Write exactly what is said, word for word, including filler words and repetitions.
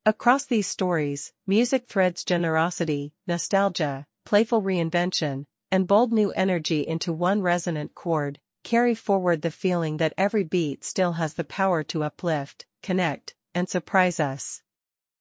Across these stories, music threads generosity, nostalgia, playful reinvention, and bold new energy into one resonant chord, carry forward the feeling that every beat still has the power to uplift, connect, and surprise us.